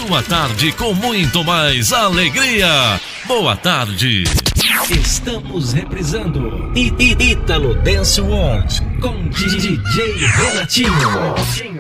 sua tarde com muito mais alegria. Boa tarde. Estamos reprisando Italo Dance World com DJ Renatinho.